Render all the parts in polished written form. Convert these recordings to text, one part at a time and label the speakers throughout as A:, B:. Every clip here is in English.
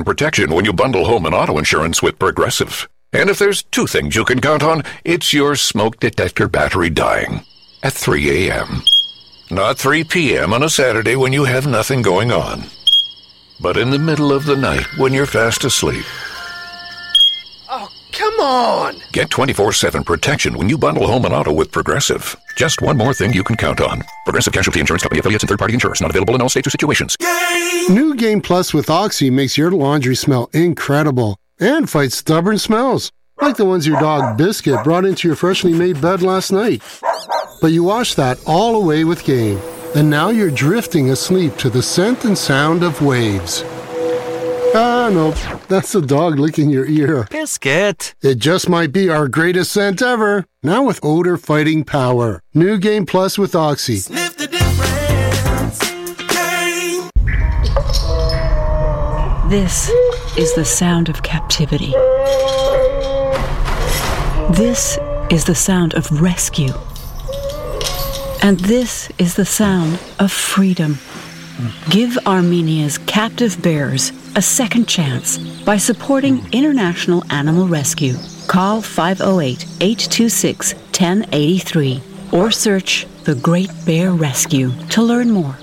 A: protection when you bundle home and auto insurance with Progressive. And if there's two things you can count on, it's your smoke detector battery dying at 3 a.m. Not 3 p.m. on a Saturday when you have nothing going on, but in the middle of the night when you're fast asleep.
B: Oh, come on!
A: Get 24/7 protection when you bundle home and auto with Progressive. Just one more thing you can count on. Progressive Casualty Insurance Company affiliates and third-party insurers. Not available in all states or situations.
C: New Game Plus with Oxy makes your laundry smell incredible and fights stubborn smells, like the ones your dog Biscuit brought into your freshly made bed last night. But you washed that all away with Game, and now you're drifting asleep to the scent and sound of waves. Nope, that's the dog licking your ear.
D: Biscuit!
C: It just might be our greatest scent ever, now with odor-fighting power. New Game Plus with Oxy.
E: Sniff the difference. Game.
F: This is the sound of captivity. This is the sound of rescue. And this is the sound of freedom. Give Armenia's captive bears a second chance by supporting International Animal Rescue. Call 508-826-1083 or search The Great Bear Rescue to learn more.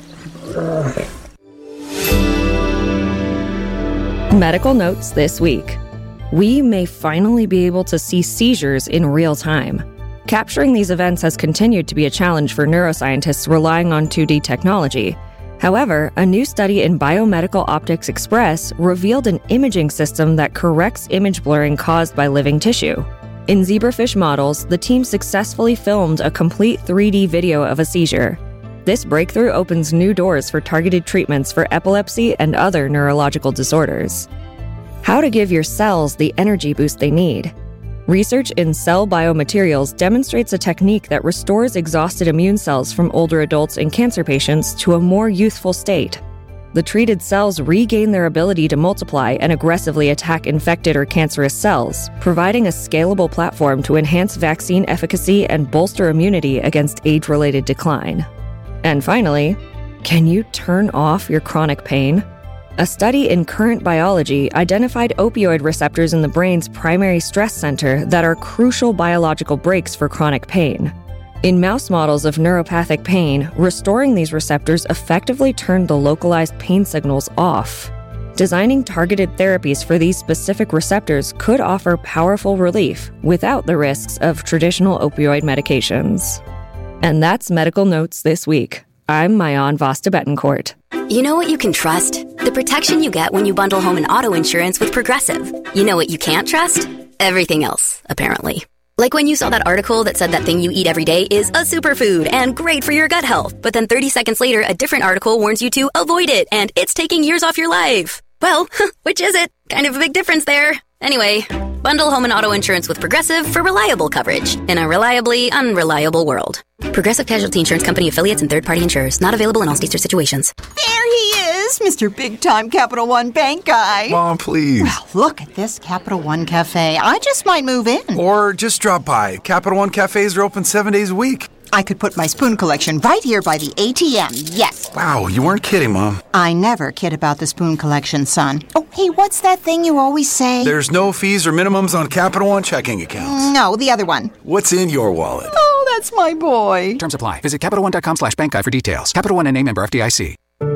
G: Medical notes this week. We may finally be able to see seizures in real time. Capturing these events has continued to be a challenge for neuroscientists relying on 2D technology. However, a new study in Biomedical Optics Express revealed an imaging system that corrects image blurring caused by living tissue. In zebrafish models, the team successfully filmed a complete 3D video of a seizure. This breakthrough opens new doors for targeted treatments for epilepsy and other neurological disorders. How to give your cells the energy boost they need. Research in cell biomaterials demonstrates a technique that restores exhausted immune cells from older adults and cancer patients to a more youthful state. The treated cells regain their ability to multiply and aggressively attack infected or cancerous cells, providing a scalable platform to enhance vaccine efficacy and bolster immunity against age-related decline. And finally, can you turn off your chronic pain? A study in Current Biology identified opioid receptors in the brain's primary stress center that are crucial biological brakes for chronic pain. In mouse models of neuropathic pain, restoring these receptors effectively turned the localized pain signals off. Designing targeted therapies for these specific receptors could offer powerful relief without the risks of traditional opioid medications. And that's Medical Notes this week. I'm Mayan Vasta Betancourt.
H: You know what you can trust? The protection you get when you bundle home and auto insurance with Progressive. You know what you can't trust? Everything else, apparently. Like when you saw that article that said that thing you eat every day is a superfood and great for your gut health, but then 30 seconds later, a different article warns you to avoid it and it's taking years off your life. Well, which is it? Kind of a big difference there. Anyway, bundle home and auto insurance with Progressive for reliable coverage in a reliably unreliable world. Progressive Casualty Insurance Company affiliates and third-party insurers. Not available in all states or situations.
I: There he is, Mr. Big-Time Capital One Bank guy.
J: Mom, please.
I: Well, look at this Capital One Cafe. I just might move in.
J: Or just drop by. Capital One Cafes are open 7 days a week.
I: I could put my spoon collection right here by the ATM, yes.
J: Wow, you weren't kidding, Mom.
I: I never kid about the spoon collection, son. Oh, hey, what's that thing you always say?
J: There's no fees or minimums on Capital One checking accounts.
I: No, the other one.
J: What's in your wallet?
I: Oh, that's my boy.
K: Terms apply. Visit CapitalOne.com/bankguide for details. Capital One and member FDIC.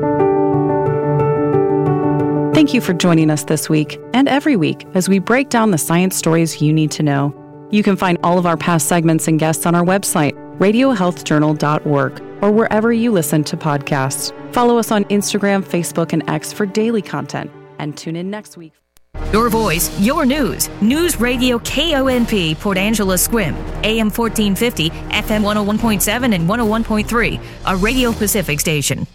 L: Thank you for joining us this week and every week as we break down the science stories you need to know. You can find all of our past segments and guests on our website, radiohealthjournal.org, or wherever you listen to podcasts. Follow us on Instagram, Facebook, and X for daily content. And tune in next week.
M: Your voice, your news. News Radio KONP, Port Angela Squim, AM 1450, FM 101.7 and 101.3, a Radio Pacific station.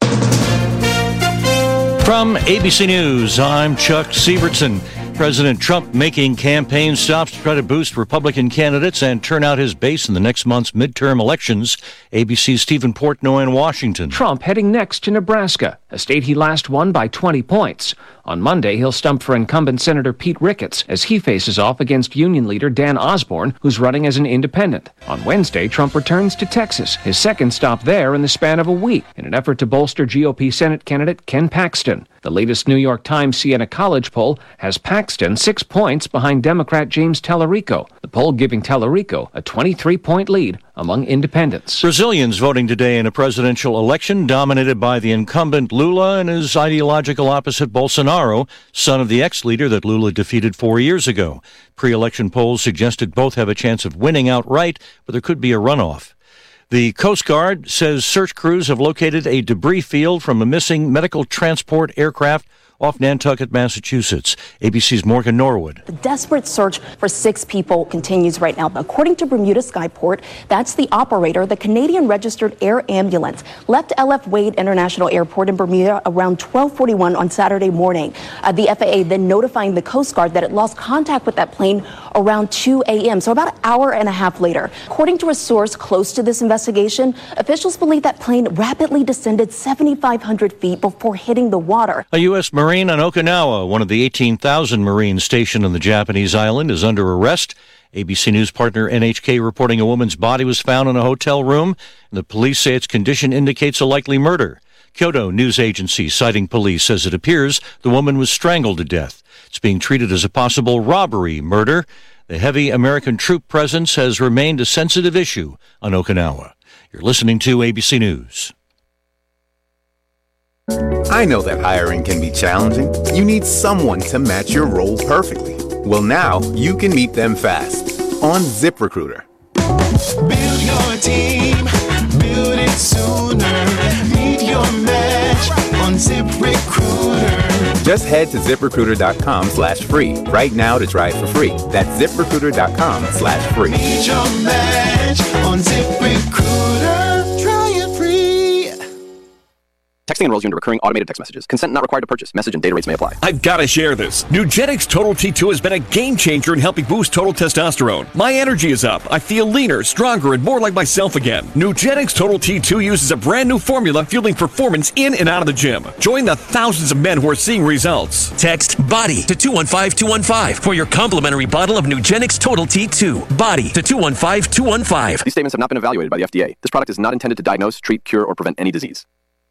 N: From ABC News, I'm Chuck Sievertson. President Trump making campaign stops to try to boost Republican candidates and turn out his base in the next month's midterm elections. ABC's Stephen Portnoy in Washington.
O: Trump heading next to Nebraska
D: a state he last won by 20 points. On Monday, he'll stump for incumbent Senator Pete Ricketts as he faces off against union leader Dan Osborne, who's running as an independent. On Wednesday, Trump returns to Texas, his second stop there in the span of a week, in an effort to bolster GOP Senate candidate Ken Paxton. The latest New York Times Siena College poll has Paxton 6 points behind Democrat James Tallarico, the poll giving Tallarico a 23-point lead among independents.
N: Brazilians voting today in a presidential election dominated by the incumbent Lula and his ideological opposite Bolsonaro, son of the ex-leader that Lula defeated 4 years ago. Pre-election polls suggested both have a chance of winning outright, but there could be a runoff. The Coast Guard says search crews have located a debris field from a missing medical transport aircraft off Nantucket, Massachusetts. ABC's Morgan Norwood.
O: The desperate search for 6 people continues right now. According to Bermuda Skyport, that's the operator. The Canadian registered air ambulance left LF Wade International Airport in Bermuda around 12:41 on Saturday morning. The FAA then notifying the Coast Guard that it lost contact with that plane around 2 a.m., so about an hour and a half later. According to a source close to this investigation, officials believe that plane rapidly descended 7,500 feet before hitting the water.
N: A U.S. Marine on Okinawa, one of the 18,000 Marines stationed on the Japanese island, is under arrest. ABC News partner NHK reporting a woman's body was found in a hotel room, and the police say its condition indicates a likely murder. Kyoto news agency citing police says it appears the woman was strangled to death. It's being treated as a possible robbery murder. The heavy American troop presence has remained a sensitive issue on Okinawa. You're listening to ABC News.
P: I know that hiring can be challenging. You need someone to match your role perfectly. Well, now you can meet them fast on ZipRecruiter.
E: Build your team, build it sooner. Meet your match on ZipRecruiter.
P: Just head to ZipRecruiter.com/free right now to try it for free. That's ZipRecruiter.com/free.
E: Meet your match on ZipRecruiter. Try it free.
Q: Texting enrolls you into recurring automated text messages. Consent not required to purchase. Message and data rates may apply.
R: I've got to share this. Nugenix Total T2 has been a game changer in helping boost total testosterone. My energy is up. I feel leaner, stronger, and more like myself again. Nugenix Total T2 uses a brand new formula fueling performance in and out of the gym. Join the thousands of men who are seeing results.
S: Text BODY to 215215 for your complimentary bottle of Nugenix Total T2. BODY to 215215.
Q: These statements have not been evaluated by the FDA. This product is not intended to diagnose, treat, cure, or prevent any disease.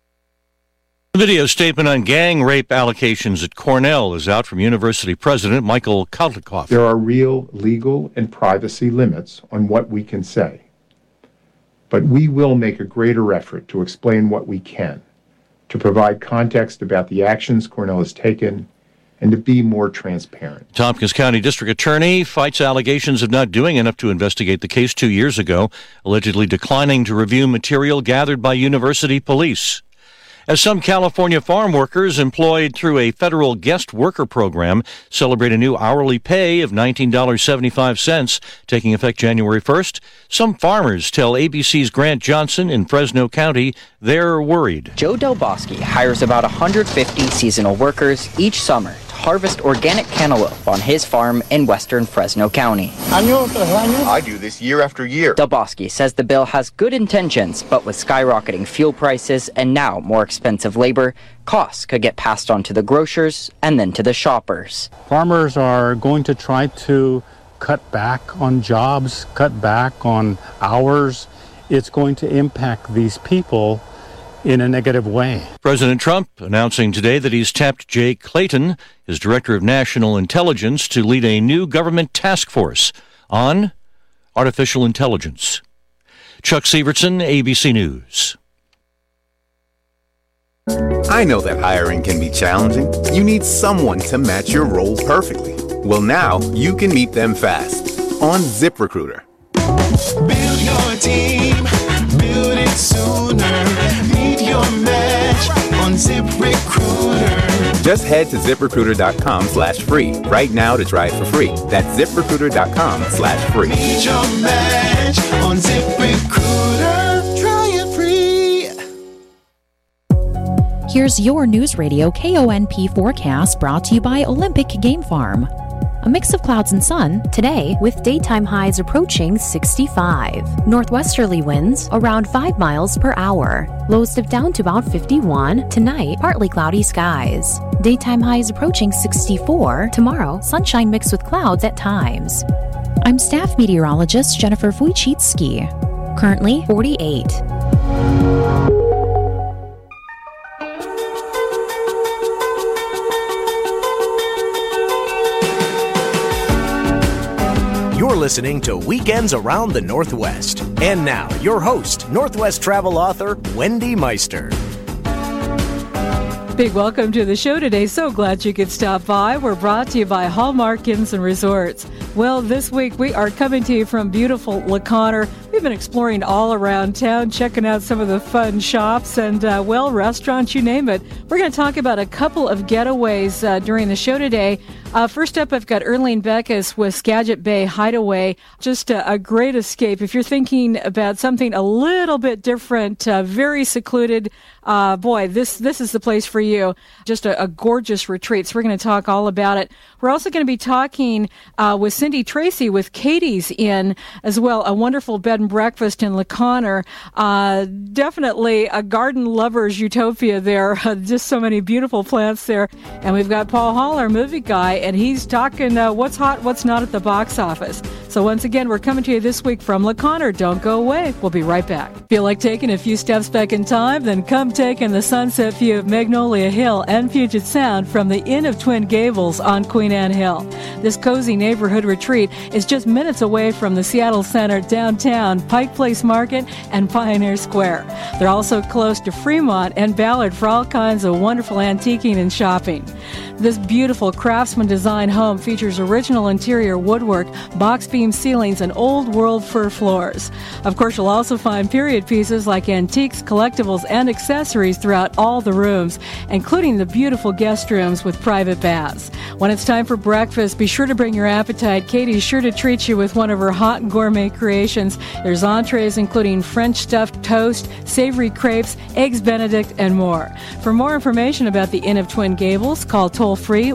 N: The video statement on gang rape allegations at Cornell is out from University President Michael Kaltikoff.
T: There are real legal and privacy limits on what we can say. But we will make a greater effort to explain what we can, to provide context about the actions Cornell has taken, and to be more transparent.
N: Tompkins County District Attorney fights allegations of not doing enough to investigate the case 2 years ago, allegedly declining to review material gathered by university police. As some California farm workers employed through a federal guest worker program celebrate a new hourly pay of $19.75 taking effect January 1st, some farmers tell ABC's Grant Johnson in Fresno County they're worried.
U: Joe Del Bosque hires about 150 seasonal workers each summer to harvest organic cantaloupe on his farm in western Fresno County.
V: I do this year after year.
U: Del Bosque says the bill has good intentions, but with skyrocketing fuel prices and now more expensive labor, costs could get passed on to the grocers and then to the shoppers.
W: Farmers are going to try to cut back on jobs, cut back on hours. It's going to impact these people in a negative way.
N: President Trump announcing today that he's tapped Jay Clayton, his director of national intelligence, to lead a new government task force on artificial intelligence. Chuck Sievertson, ABC News.
P: I know that hiring can be challenging. You need someone to match your role perfectly. Well, now you can meet them fast on ZipRecruiter.
E: Build your team, build it sooner. Meet your match on ZipRecruiter.
P: Just head to ZipRecruiter.com/free right now to try it for free. That's ZipRecruiter.com/free.
E: Meet your match on ZipRecruiter. Try it free.
X: Here's your News Radio KONP forecast brought to you by Olympic Game Farm.
A: A mix of clouds and sun today with daytime highs approaching 65. Northwesterly winds around 5 miles per hour. Lows dip down to about 51. Tonight, partly cloudy skies. Daytime highs approaching 64. Tomorrow, sunshine mixed with clouds at times. I'm staff meteorologist Jennifer Wojcicki. Currently 48.
B: You're listening to Weekends Around the Northwest. And now, your host, Northwest travel author Wendy Meister.
C: Big welcome to the show today. So glad you could stop by. We're brought to you by Hallmark Inns and Resorts. Well, this week we are coming to you from beautiful La Conner. We've been exploring all around town, checking out some of the fun shops and, restaurants, you name it. We're going to talk about a couple of getaways during the show today. First up, I've got Erlene Beckus with Skagit Bay Hideaway. Just a great escape. If you're thinking about something a little bit different, very secluded, this is the place for you. Just a gorgeous retreat. So we're going to talk all about it. We're also going to be talking with Cindy Tracy with Katie's Inn as well. A wonderful bed and breakfast in La Conner. Definitely a garden lover's utopia there. Just so many beautiful plants there. And we've got Paul Hall, our movie guy, and he's talking what's hot, what's not at the box office. So once again, we're coming to you this week from La Conner. Don't go away. We'll be right back. Feel like taking a few steps back in time? Then come take in the sunset view of Magnolia Hill and Puget Sound from the Inn of Twin Gables on Queen Anne Hill. This cozy neighborhood retreat is just minutes away from the Seattle Center, downtown, Pike Place Market, and Pioneer Square. They're also close to Fremont and Ballard for all kinds of wonderful antiquing and shopping. This beautiful craftsman design home features original interior woodwork, box beam ceilings, and old world fir floors. Of course, you'll also find period pieces like antiques, collectibles, and accessories throughout all the rooms, including the beautiful guest rooms with private baths. When it's time for breakfast, be sure to bring your appetite. Katie's sure to treat you with one of her hot and gourmet creations. There's entrees including French stuffed toast, savory crepes, eggs Benedict, and more. For more information about the Inn of Twin Gables, call toll-free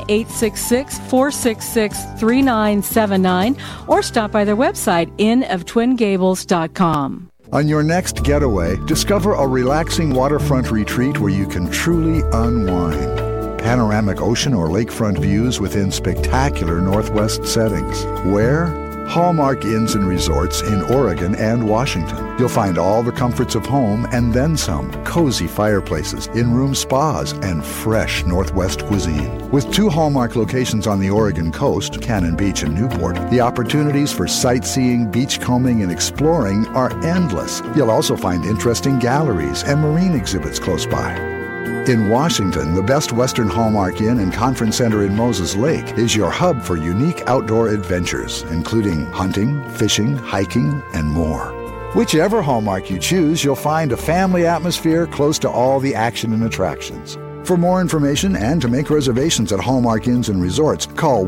C: 1-866-466-3979 or stop by their website, innoftwingables.com.
X: On your next getaway, discover a relaxing waterfront retreat where you can truly unwind. Panoramic ocean or lakefront views within spectacular Northwest settings. Where? Hallmark Inns and Resorts in Oregon and Washington. You'll find all the comforts of home and then some. Cozy fireplaces, in-room spas, and fresh Northwest cuisine. With 2 Hallmark locations on the Oregon coast, Cannon Beach and Newport, the opportunities for sightseeing, beachcombing, and exploring are endless. You'll also find interesting galleries and marine exhibits close by. In Washington, the Best Western Hallmark Inn and Conference Center in Moses Lake is your hub for unique outdoor adventures, including hunting, fishing, hiking, and more. Whichever Hallmark you choose, you'll find a family atmosphere close to all the action and attractions. For more information and to make reservations at Hallmark Inns and Resorts, call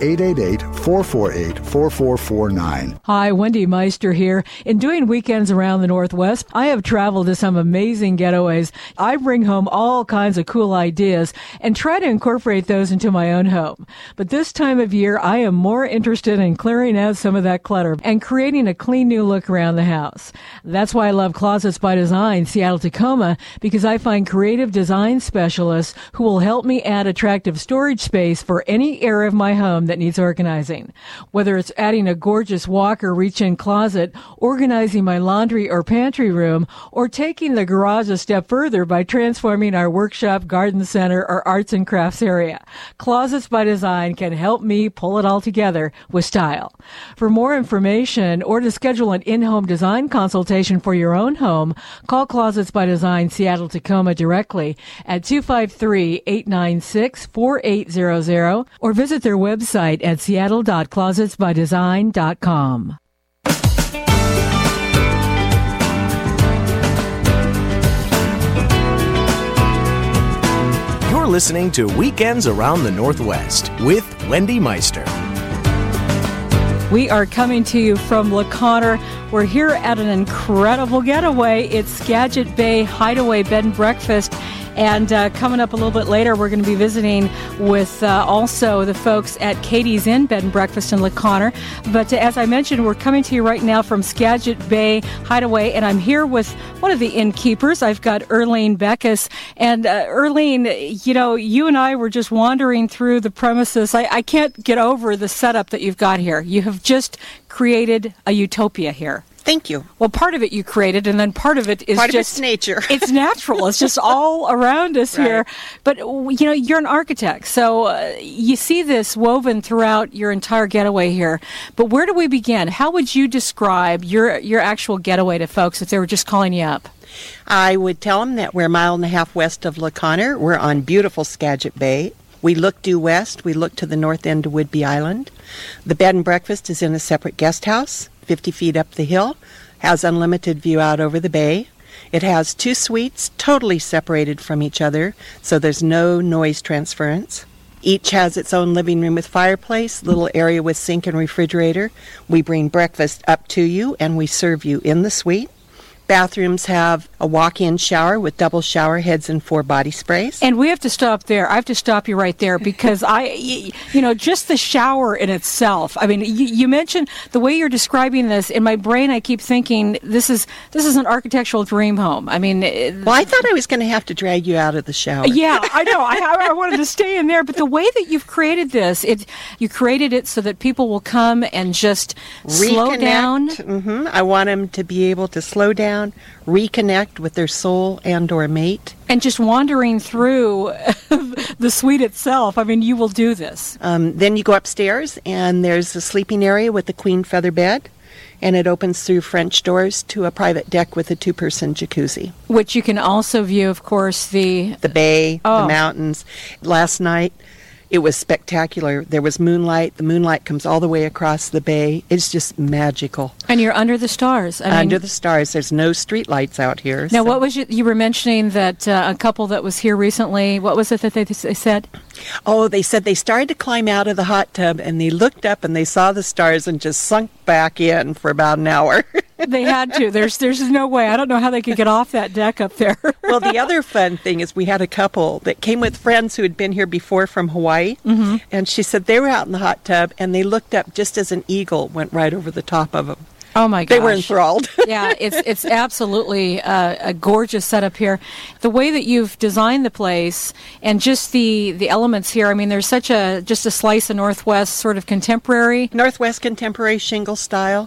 X: 1-888-448-4449.
C: Hi, Wendy Meister here. In doing Weekends Around the Northwest, I have traveled to some amazing getaways. I bring home all kinds of cool ideas and try to incorporate those into my own home. But this time of year, I am more interested in clearing out some of that clutter and creating a clean new look around the house. That's why I love Closets by Design, Seattle, Tacoma, because I find creative design specialists who will help me add attractive storage space for any area of my home that needs organizing. Whether it's adding a gorgeous walk-or reach-in closet, organizing my laundry or pantry room, or taking the garage a step further by transforming our workshop, garden center, or arts and crafts area. Closets by Design can help me pull it all together with style. For more information or to schedule an in-home design consultation for your own home, call Closets by Design Seattle, Tacoma directly at 253-896-4800 or visit their website at seattle.closetsbydesign.com.
B: You're listening to Weekends Around the Northwest with Wendy Meister.
C: We are coming to you from La Conner. We're here at an incredible getaway. It's Skagit Bay Hideaway Bed and Breakfast. And coming up a little bit later, we're going to be visiting with also the folks at Katie's Inn Bed and Breakfast in LaConner. But as I mentioned, we're coming to you right now from Skagit Bay Hideaway, and I'm here with one of the innkeepers. I've got Erlene Beckus. And Erlene, you and I were just wandering through the premises. I can't get over the setup that you've got here. You have just created a utopia here.
F: Thank you.
C: Well, part of it you created, and then part of it is
F: just nature.
C: It's natural. It's just all around us here. But, you're an architect, so you see this woven throughout your entire getaway here. But where do we begin? How would you describe your actual getaway to folks if they were just calling you up?
F: I would tell them that we're a mile and a half west of LaConner. We're on beautiful Skagit Bay. We look due west. We look to the north end of Whidbey Island. The bed and breakfast is in a separate guest house, 50 feet up the hill, has unlimited view out over the bay. It has 2 suites totally separated from each other, so there's no noise transference. Each has its own living room with fireplace, little area with sink and refrigerator. We bring breakfast up to you, and we serve you in the suite. Bathrooms have a walk-in shower with double shower heads and 4 body sprays.
C: And we have to stop there. I have to stop you right there because just the shower in itself. I mean, you mentioned the way you're describing this. In my brain, I keep thinking this is an architectural dream home. I mean,
F: well, I thought I was going to have to drag you out of the shower.
C: Yeah, I know. I wanted to stay in there, but the way that you've created this, you created it so that people will come and just slow down.
F: Mm-hmm. I want them to be able to slow down, reconnect with their soul and or mate.
C: And just wandering through the suite itself, I mean, you will do this.
F: Then you go upstairs, and there's a sleeping area with a queen feather bed, and it opens through French doors to a private deck with a 2-person jacuzzi.
C: Which you can also view, of course, the
F: bay, the mountains. Last night, it was spectacular. There was moonlight. The moonlight comes all the way across the bay. It's just magical.
C: And you're under the stars.
F: Under the stars. There's no street lights out here.
C: Now, what was you were mentioning that a couple that was here recently, what was it that they said?
F: Oh, they said they started to climb out of the hot tub, and they looked up and they saw the stars and just sunk back in for about an hour.
C: They had to. There's no way. I don't know how they could get off that deck up there.
F: Well, the other fun thing is we had a couple that came with friends who had been here before from Hawaii, and she said they were out in the hot tub, and they looked up just as an eagle went right over the top of them.
C: Oh, my gosh.
F: They were enthralled.
C: Yeah, it's absolutely a gorgeous setup here. The way that you've designed the place and just the elements here, I mean, there's just a slice of Northwest sort of contemporary.
F: Northwest contemporary shingle style.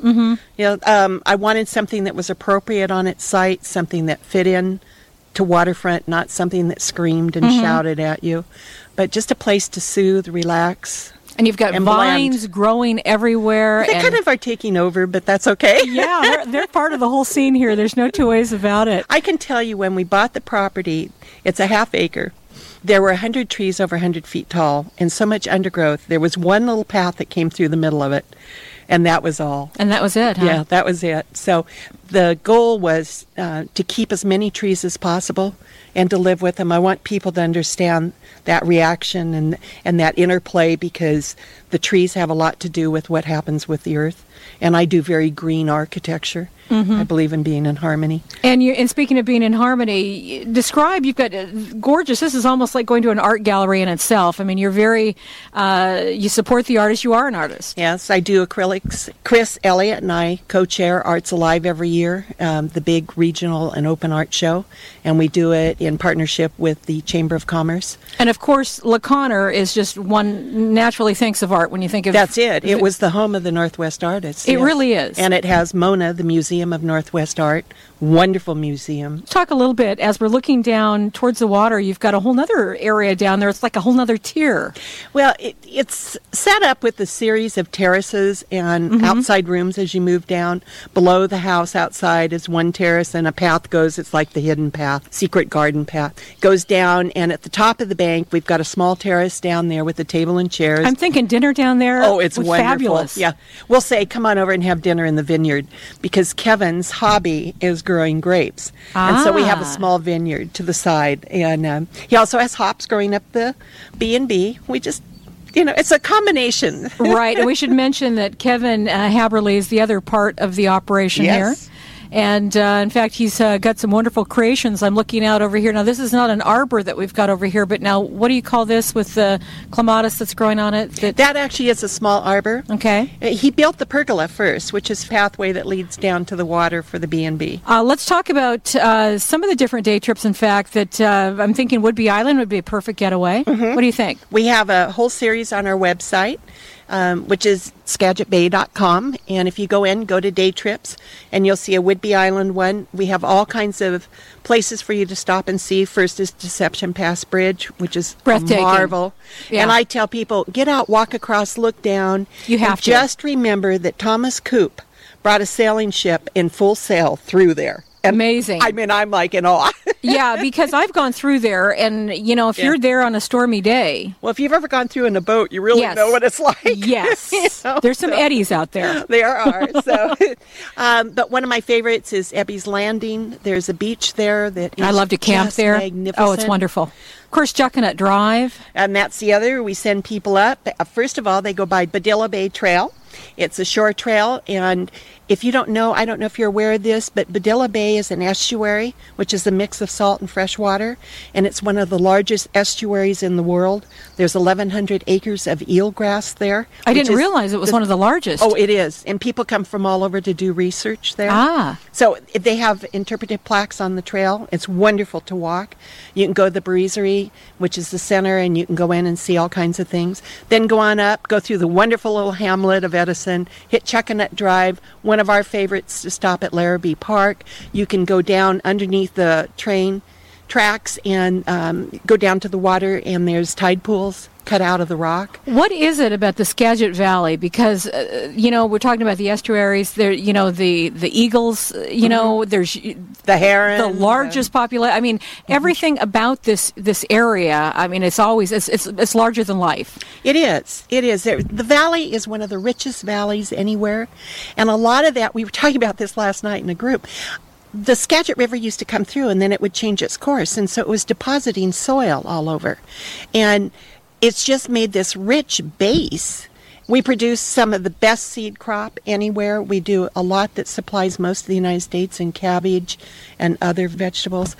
F: I wanted something that was appropriate on its site, something that fit in to waterfront, not something that screamed and shouted at you, but just a place to soothe, relax.
C: And you've got vines growing everywhere.
F: They kind of are taking over, but that's okay.
C: Yeah, they're part of the whole scene here. There's no two ways about it.
F: I can tell you when we bought the property, it's a half acre. There were 100 trees over 100 feet tall and so much undergrowth. There was one little path that came through the middle of it, and that was all.
C: And that was it, huh?
F: Yeah, that was it. So the goal was to keep as many trees as possible and to live with them. I want people to understand that reaction and that interplay, because the trees have a lot to do with what happens with the earth. And I do very green architecture. I believe in being in harmony.
C: And speaking of being in harmony, you've got gorgeous, this is almost like going to an art gallery in itself. I mean, you're very, you support the artist, you are an artist.
F: Yes, I do acrylics. Chris Elliott and I co-chair Arts Alive every year, the big regional and open art show, and we do it in partnership with the Chamber of Commerce.
C: And of course, LaConner is just one naturally thinks of art when you think of...
F: That's it. It was the home of the Northwest artists.
C: It really is.
F: And it has MONA, the Museum of Northwest Art. Wonderful museum.
C: Talk a little bit, as we're looking down towards the water, you've got a whole other area down there. It's like a whole other tier.
F: Well, it's set up with a series of terraces and outside rooms as you move down. Below the house outside is one terrace, and a path goes, it's like the hidden path, secret garden path. Goes down, and at the top of the bank, we've got a small terrace down there with a table and chairs.
C: I'm thinking dinner down there.
F: Oh, it's wonderful.
C: Fabulous.
F: Yeah. We'll say, come on over and have dinner in the vineyard, because Kevin's hobby is growing grapes. And so we have a small vineyard to the side. And he also has hops growing up the B&B. We just, it's a combination.
C: Right. And we should mention that Kevin Haberly is the other part of the operation here. And in fact, he's got some wonderful creations. I'm looking out over here. Now, this is not an arbor that we've got over here, but now what do you call this with the clematis that's growing on it?
F: That actually is a small arbor.
C: Okay.
F: He built the pergola first, which is a pathway that leads down to the water for the B&B.
C: Let's talk about some of the different day trips, in fact, that I'm thinking Whidbey Island would be a perfect getaway.
F: Mm-hmm.
C: What do you think?
F: We have a whole series on our website, which is SkagitBay.com. And if you go to day trips, and you'll see a Whidbey Island one. We have all kinds of places for you to stop and see. First is Deception Pass Bridge, which is
C: breathtaking.
F: A marvel.
C: Yeah.
F: And I tell people, get out, walk across, look down.
C: You have to.
F: Just remember that Thomas Coop brought a sailing ship in full sail through there.
C: Amazing.
F: I mean, I'm like in awe.
C: Yeah, because I've gone through there, and, if you're there on a stormy day.
F: Well, if you've ever gone through in a boat, you really know what it's like.
C: Yes. There's some eddies out there.
F: There are. So, but one of my favorites is Ebby's Landing. There's a beach there that is
C: I love to camp
F: just
C: there.
F: Magnificent.
C: Oh, it's wonderful. Of course, Juckanut Drive.
F: And that's the other. We send people up. First of all, they go by Badilla Bay Trail. It's a shore trail, and if you don't know, I don't know if you're aware of this, but Badilla Bay is an estuary, which is a mix of salt and fresh water, and it's one of the largest estuaries in the world. There's 1,100 acres of eelgrass there.
C: I didn't realize it was one of the largest.
F: Oh, it is, and people come from all over to do research there.
C: Ah.
F: So they have interpretive plaques on the trail. It's wonderful to walk. You can go to the Breezery, which is the center, and you can go in and see all kinds of things. Then go on up, go through the wonderful little hamlet of Edison, hit Chuckanut Drive. One of our favorites to stop at Larrabee Park. You can go down underneath the train tracks and go down to the water, and there's tide pools cut out of the rock.
C: What is it about the Skagit Valley? Because, we're talking about the estuaries, there, the eagles, there's
F: the heron,
C: the largest population. I mean, everything about this area, I mean, it's always, it's larger than life.
F: It is. The valley is one of the richest valleys anywhere. And a lot of that, we were talking about this last night in a group. The Skagit River used to come through, and then it would change its course. And so it was depositing soil all over. And it's just made this rich base. We produce some of the best seed crop anywhere. We do a lot that supplies most of the United States in cabbage and other vegetables.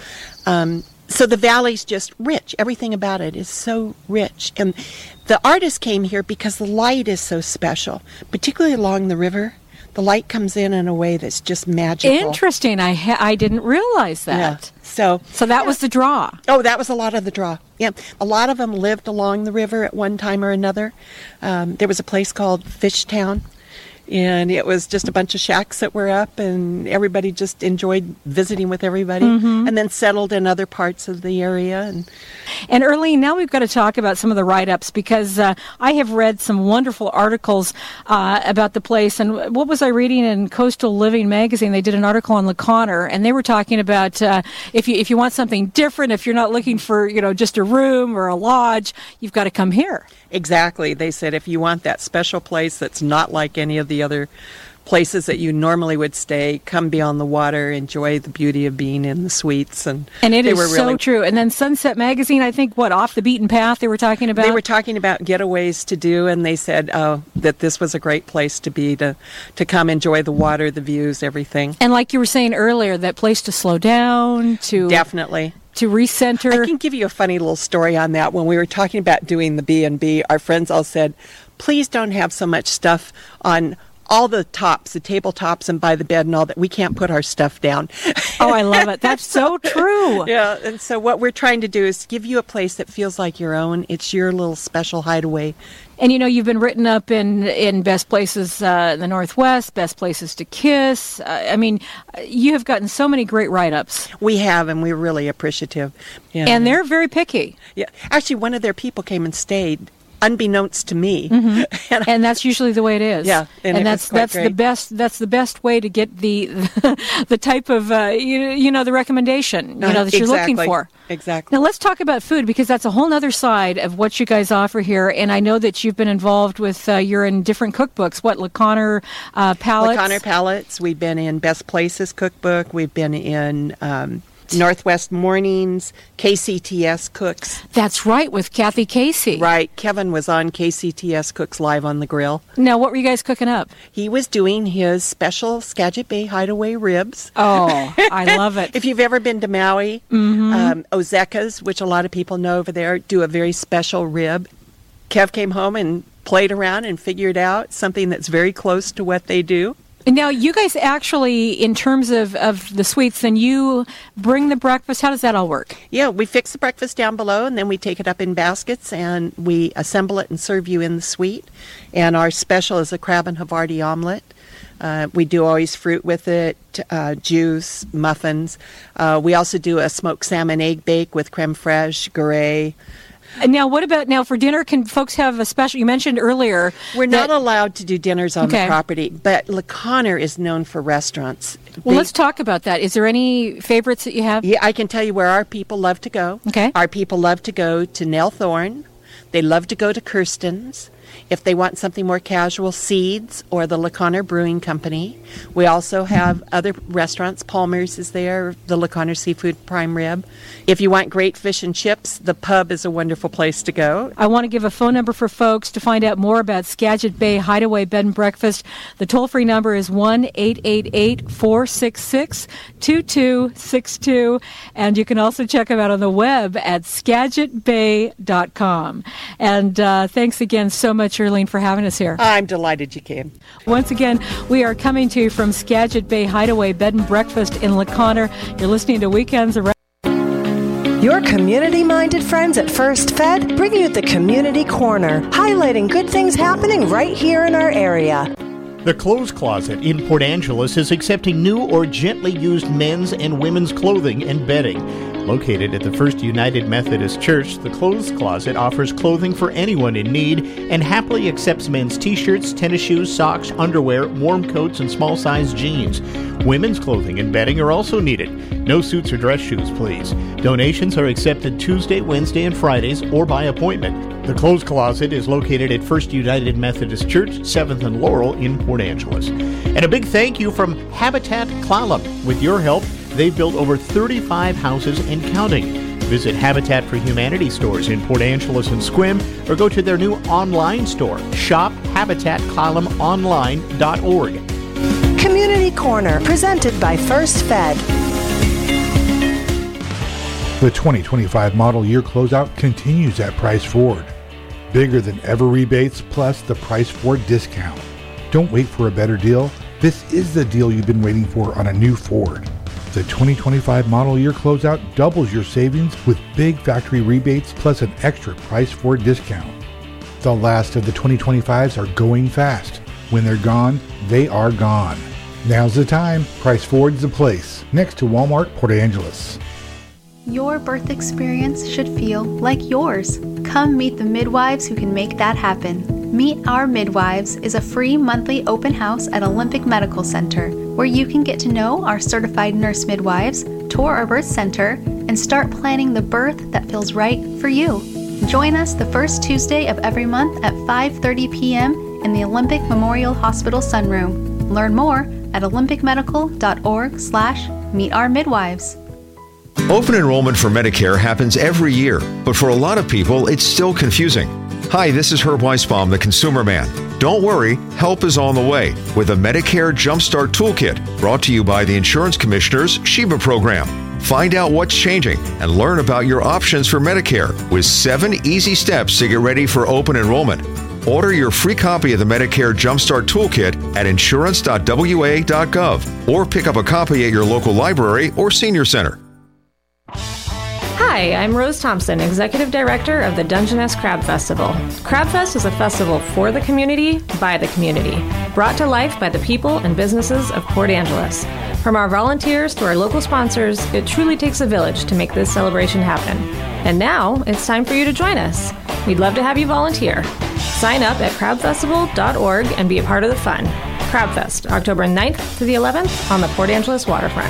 F: So the valley's just rich. Everything about it is so rich. And the artists came here because the light is so special, particularly along the river. The light comes in a way that's just magical.
C: Interesting. I didn't realize that.
F: Yeah. So
C: that was the draw.
F: Oh, that was a lot of the draw. Yeah. A lot of them lived along the river at one time or another. There was a place called Fishtown, and it was just a bunch of shacks that were up, and everybody just enjoyed visiting with everybody, and then settled in other parts of the area.
C: And Earlene, now we've got to talk about some of the write-ups, because I have read some wonderful articles about the place. And what was I reading in Coastal Living magazine? They did an article on LeConner, and they were talking about if you want something different, if you're not looking for just a room or a lodge, you've got to come here.
F: Exactly. They said if you want that special place that's not like any of the other places that you normally would stay, come be on the water, enjoy the beauty of being in the suites. And
C: it is so true. And then Sunset Magazine, I think, off the beaten path they were talking about?
F: They were talking about getaways to do, and they said that this was a great place to be, to come enjoy the water, the views, everything.
C: And like you were saying earlier, that place to slow down, to...
F: Definitely.
C: To recenter.
F: I can give you a funny little story on that. When we were talking about doing the B&B, our friends all said, please don't have so much stuff on all the tops, the tabletops and by the bed and all that. We can't put our stuff down.
C: Oh, I love it. That's so true.
F: Yeah, and so what we're trying to do is give you a place that feels like your own. It's your little special hideaway.
C: And you've been written up in Best Places in the Northwest, Best Places to Kiss. I mean, you have gotten so many great write-ups.
F: We have, and we're really appreciative. Yeah.
C: And they're very picky.
F: Yeah, actually, one of their people came and stayed, unbeknownst to me.
C: And that's usually the way it is.
F: Yeah,
C: and that's the best. That's the best way to get the the type of the recommendation that you're looking for.
F: Exactly.
C: Now let's talk about food, because that's a whole other side of what you guys offer here. And I know that you've been involved with you're in different cookbooks. What, LeConner Palates?
F: LeConner Palates. We've been in Best Places cookbook. We've been in Northwest Mornings, KCTS Cooks.
C: That's right, with Kathy Casey.
F: Right. Kevin was on KCTS Cooks Live on the Grill.
C: Now, what were you guys cooking up?
F: He was doing his special Skagit Bay Hideaway ribs.
C: Oh, I love it.
F: If you've ever been to Maui, Ozeka's, which a lot of people know over there, do a very special rib. Kev came home and played around and figured out something that's very close to what they do.
C: Now, you guys actually, in terms of the sweets, then you bring the breakfast. How does that all work?
F: Yeah, we fix the breakfast down below, and then we take it up in baskets, and we assemble it and serve you in the suite. And our special is a crab and Havarti omelet. We do always fruit with it, juice, muffins. We also do a smoked salmon egg bake with creme fraiche, guree.
C: And now, what about now for dinner? Can folks have a special? You mentioned earlier
F: we're not allowed to do dinners on the property, but Le Conner is known for restaurants.
C: Well, let's talk about that. Is there any favorites that you have?
F: Yeah, I can tell you where our people love to go.
C: Okay,
F: our people love to go to Nell Thorne. They love to go to Kirsten's. If they want something more casual, Seeds or the Le Conner Brewing Company. We also have other restaurants. Palmer's is there, the Le Conner Seafood Prime Rib. If you want great fish and chips, the Pub is a wonderful place to go.
C: I want to give a phone number for folks to find out more about Skagit Bay Hideaway Bed and Breakfast. The toll-free number is 1-888-466-2262. And you can also check them out on the web at skagitbay.com. And thanks again so much, Erlene, for having us here.
F: I'm delighted you came.
C: Once again, we are coming to you from Skagit Bay Hideaway Bed and Breakfast in Le Conner. You're listening to Weekends Around.
G: Your community-minded friends at First Fed bring you the Community Corner, highlighting good things happening right here in our area.
H: The Clothes Closet in Port Angeles is accepting new or gently used men's and women's clothing and bedding. Located at the First United Methodist Church, the Clothes Closet offers clothing for anyone in need and happily accepts men's t-shirts, tennis shoes, socks, underwear, warm coats, and small-sized jeans. Women's clothing and bedding are also needed. No suits or dress shoes, please. Donations are accepted Tuesday, Wednesday, and Fridays or by appointment. The Clothes Closet is located at First United Methodist Church, 7th and Laurel in Port Angeles. And a big thank you from Habitat Klallam. With your help, they've built over 35 houses and counting. Visit Habitat for Humanity stores in Port Angeles and Sequim or go to their new online store, shophabitatklallamonline.org.
G: Community Corner, presented by First Fed.
X: The 2025 model year closeout continues at Price Ford. Bigger than ever rebates plus the Price Ford discount. Don't wait for a better deal. This is the deal you've been waiting for on a new Ford. The 2025 model year closeout doubles your savings with big factory rebates plus an extra Price Ford discount. The last of the 2025s are going fast. When they're gone, they are gone. Now's the time. Price Ford's the place. Next to Walmart, Port Angeles.
I: Your birth experience should feel like yours. Come meet the midwives who can make that happen. Meet Our Midwives is a free monthly open house at Olympic Medical Center where you can get to know our certified nurse midwives, tour our birth center, and start planning the birth that feels right for you. Join us the first Tuesday of every month at 5:30 p.m. in the Olympic Memorial Hospital Sunroom. Learn more at olympicmedical.org/meetourmidwives.
J: Open enrollment for Medicare happens every year, but for a lot of people, it's still confusing. Hi, this is Herb Weisbaum, the Consumer Man. Don't worry, help is on the way with a Medicare Jumpstart Toolkit brought to you by the Insurance Commissioner's Sheba program. Find out what's changing and learn about your options for Medicare with 7 easy steps to get ready for open enrollment. Order your free copy of the Medicare Jumpstart Toolkit at insurance.wa.gov or pick up a copy at your local library or senior center.
Y: Hi, I'm Rose Thompson, Executive Director of the Dungeness Crab Festival. Crab Fest is a festival for the community, by the community, brought to life by the people and businesses of Port Angeles. From our volunteers to our local sponsors, it truly takes a village to make this celebration happen. And now, it's time for you to join us. We'd love to have you volunteer. Sign up at crabfestival.org and be a part of the fun. Crab Fest, October 9th to the 11th on the Port Angeles waterfront.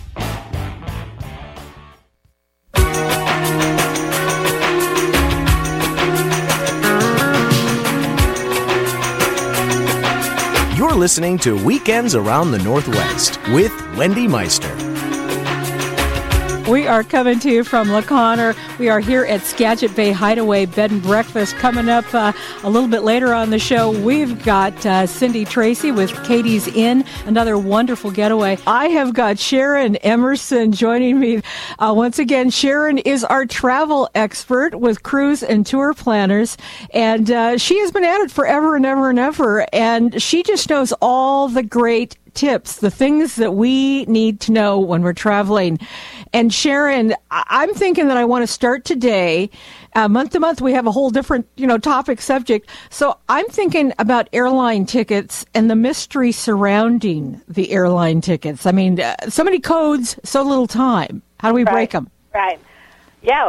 B: You're listening to Weekends Around the Northwest with Wendy Meister.
C: We are coming to you from La Conner. We are here at Skagit Bay Hideaway Bed and Breakfast. Coming up a little bit later on the show, we've got Cindy Tracy with Katie's Inn, another wonderful getaway. I have got Sharon Emerson joining me. Once again, Sharon is our travel expert with cruise and tour planners, and she has been at it forever and ever and ever, and she just knows all the great tips, the things that we need to know when we're traveling. And Sharon, I'm thinking that I want to start today. Month to month, we have a whole different, topic subject. So I'm thinking about airline tickets and the mystery surrounding the airline tickets. I mean, so many codes, so little time. How do we break them?
D: Right. Yeah,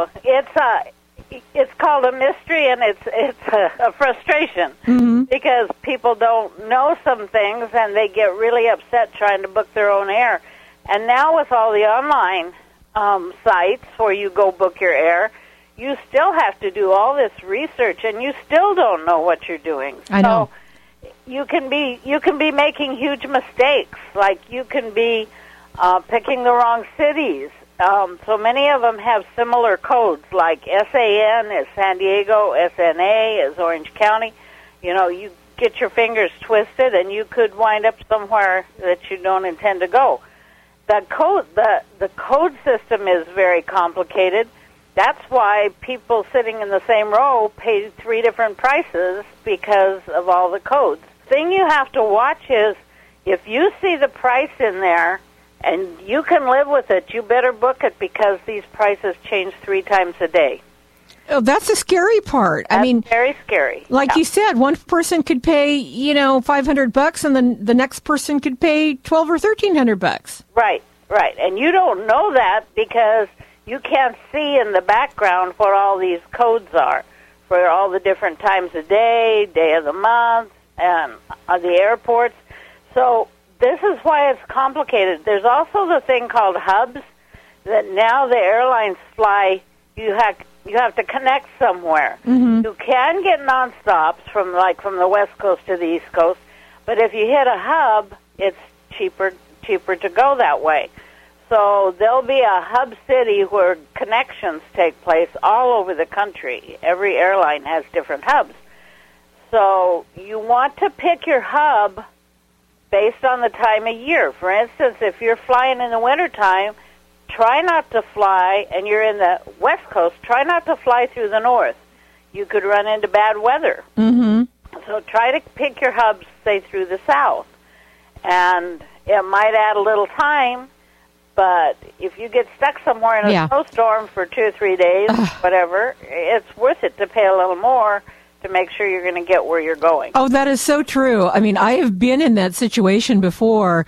D: it's called a mystery, and it's a frustration because people don't know some things, and they get really upset trying to book their own air. And now with all the online sites where you go book your air, you still have to do all this research, and you still don't know what you're doing.
C: I know.
D: So you can be making huge mistakes, like you can be picking the wrong cities. So many of them have similar codes, like SAN is San Diego, SNA is Orange County. You get your fingers twisted, and you could wind up somewhere that you don't intend to go. The code system is very complicated. That's why people sitting in the same row pay 3 different prices because of all the codes. The thing you have to watch is if you see the price in there and you can live with it, you better book it because these prices change 3 times a day.
C: Oh, that's the scary part.
D: That's very scary.
C: Like you said, one person could pay, $500, and then the next person could pay $1,200 or $1,300.
D: Right. And you don't know that because you can't see in the background what all these codes are for all the different times of day, day of the month, and the airports. So this is why it's complicated. There's also the thing called hubs that now the airlines fly. You have to connect somewhere. You can get nonstops from the West Coast to the East Coast, but if you hit a hub, it's cheaper to go that way. So there'll be a hub city where connections take place all over the country. Every airline has different hubs. So you want to pick your hub based on the time of year. For instance, if you're flying in the wintertime, try not to fly, and you're in the West Coast, try not to fly through the north. You could run into bad weather. So try to pick your hubs, say, through the south. And it might add a little time, but if you get stuck somewhere in a snowstorm for 2 or 3 days, whatever, it's worth it to pay a little more to make sure you're going to get where you're going.
C: Oh, that is so true. I mean, I have been in that situation before.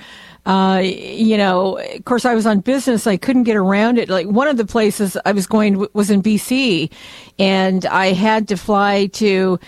C: Of course, I was on business. I couldn't get around it. Like, one of the places I was going was in BC, and I had to fly to,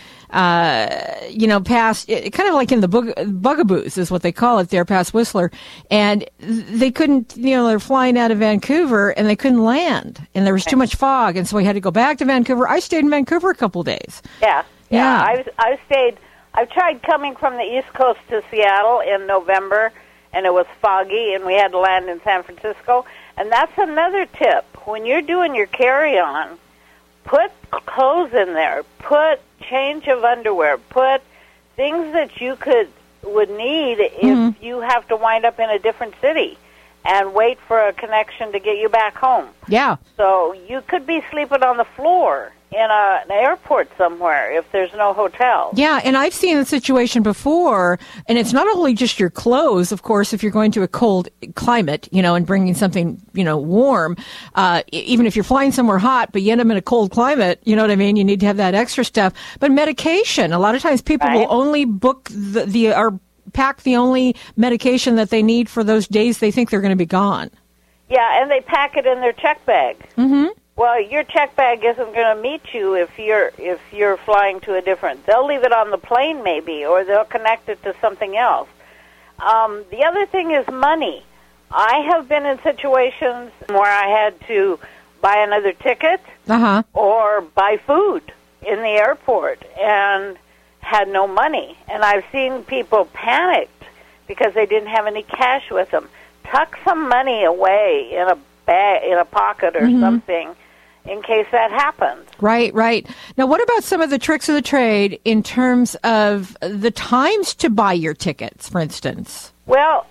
C: past, kind of like in the Bugaboos is what they call it there, past Whistler. And they couldn't, they're flying out of Vancouver, and they couldn't land. And there was too much fog, and so we had to go back to Vancouver. I stayed in Vancouver a couple days.
D: Yeah. I've tried coming from the East Coast to Seattle in November, and it was foggy, and we had to land in San Francisco. And that's another tip. When you're doing your carry-on, put clothes in there. Put change of underwear. Put things that you would need if you have to wind up in a different city and wait for a connection to get you back home.
C: Yeah.
D: So you could be sleeping on the floor in an airport somewhere if there's no hotel.
C: Yeah, and I've seen the situation before, and it's not only just your clothes, of course, if you're going to a cold climate, and bringing something, warm, even if you're flying somewhere hot, but you end up in a cold climate, you know what I mean? You need to have that extra stuff. But medication, a lot of times people will only book or pack the only medication that they need for those days they think they're going to be gone.
D: Yeah, and they pack it in their check bag. Well, your check bag isn't going to meet you if you're flying to a different. They'll leave it on the plane maybe, or they'll connect it to something else. The other thing is money. I have been in situations where I had to buy another ticket or buy food in the airport and had no money. And I've seen people panicked because they didn't have any cash with them. Tuck some money away in a bag, in a pocket or something, in case that happens.
C: Right, right. Now, what about some of the tricks of the trade in terms of the times to buy your tickets, for instance?
D: Well,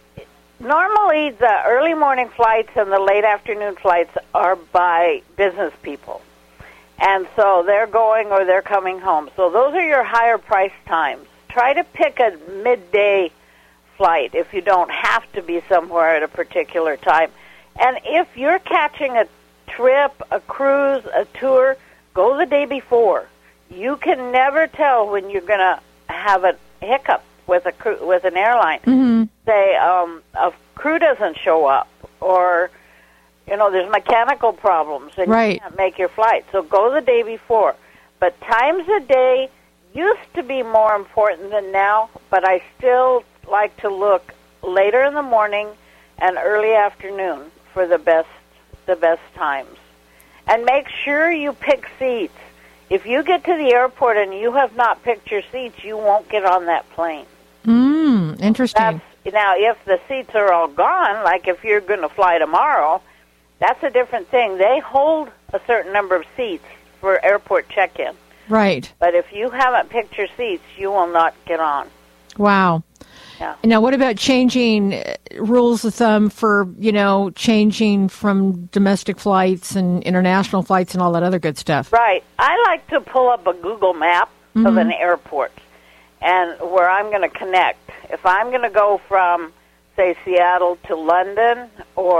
D: normally the early morning flights and the late afternoon flights are by business people. And so they're going or they're coming home. So those are your higher price times. Try to pick a midday flight if you don't have to be somewhere at a particular time. And if you're catching a trip, a cruise, a tour, go the day before. You can never tell when you're going to have a hiccup with an airline. Say a crew doesn't show up, or there's mechanical problems and you can't make your flight. So go the day before. But times a day used to be more important than now, but I still like to look later in the morning and early afternoon for the best times. And make sure you pick seats. If you get to the airport and you have not picked your seats, you won't get on that plane.
C: Interesting.
D: Now, if the seats are all gone, like if you're going to fly tomorrow, that's a different thing. They hold a certain number of seats for airport check-in.
C: Right.
D: But if you haven't picked your seats, you will not get on.
C: Wow.
D: Yeah.
C: Now, what about changing rules of thumb for, changing from domestic flights and international flights and all that other good stuff?
D: Right. I like to pull up a Google map of an airport and where I'm going to connect. If I'm going to go from, say, Seattle to London,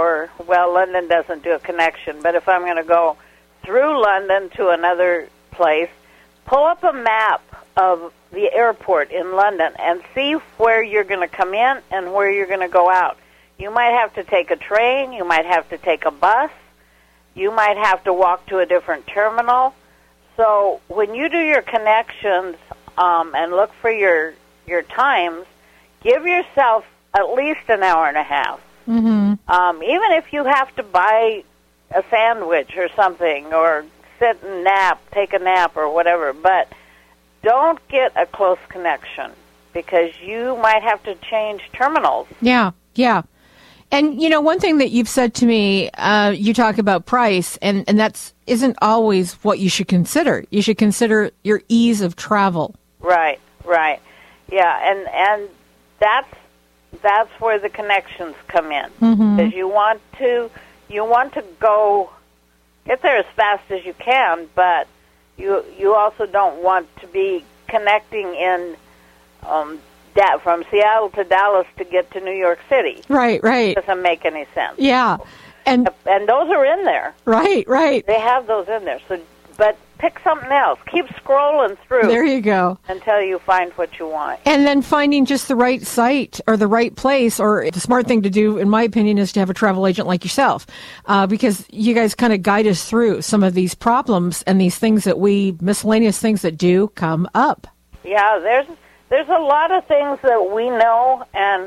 D: London doesn't do a connection, but if I'm going to go through London to another place, pull up a map of the airport in London and see where you're going to come in and where you're going to go out. You might have to take a train, you might have to take a bus, you might have to walk to a different terminal. So when you do your connections and look for your times, give yourself at least an hour and a half. Even if you have to buy a sandwich or something, or sit and take a nap or whatever, but don't get a close connection because you might have to change terminals.
C: Yeah. And, one thing that you've said to me, you talk about price, and that isn't always what you should consider. You should consider your ease of travel. Right. Yeah, and that's where the connections come in. Because you want to get there as fast as you can, but you also don't want to be connecting in from Seattle to Dallas to get to New York City. Right. It doesn't make any sense. Yeah. And those are in there. Right. They have those in there. So, but pick something else. Keep scrolling through. There you go. Until you find what you want. And then finding just the right site or the right place, or the smart thing to do, in my opinion, is to have a travel agent like yourself, because you guys kind of guide us through some of these problems and these things miscellaneous things that do come up. Yeah, there's a lot of things that we know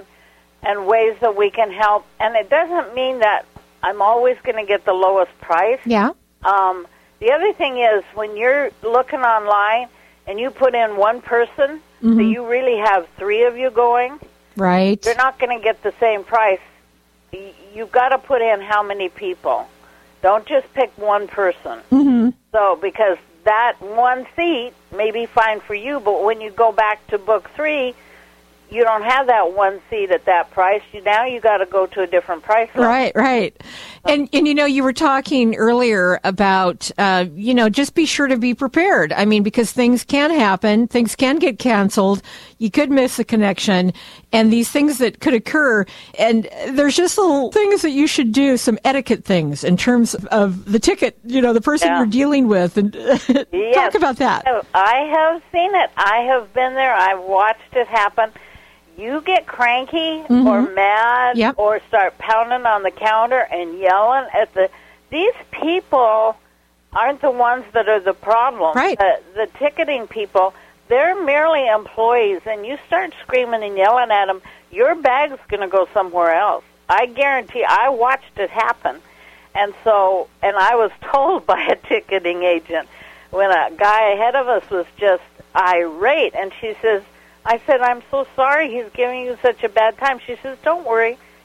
C: and ways that we can help, and it doesn't mean that I'm always going to get the lowest price. Yeah. The other thing is, when you're looking online and you put in one person, so you really have three of you going, right? You're not going to get the same price. You've got to put in how many people. Don't just pick one person. So, because that one seat may be fine for you, but when you go back to book 3, you don't have that one seat at that price. Now you got to go to a different price level. Right. And you were talking earlier about, just be sure to be prepared. I mean, because things can happen. Things can get canceled. You could miss a connection. And these things that could occur. And there's just little things that you should do, some etiquette things in terms of the ticket, the person you're dealing with. And talk about that. I have seen it. I have been there. I've watched it happen. You get cranky or mad or start pounding on the counter and yelling at these people aren't the ones that are the problem. Right. The ticketing people, they're merely employees, and you start screaming and yelling at them, your bag's going to go somewhere else. I guarantee. I watched it happen. And I was told by a ticketing agent when a guy ahead of us was just irate, and I said, I'm so sorry he's giving you such a bad time. She says, don't worry.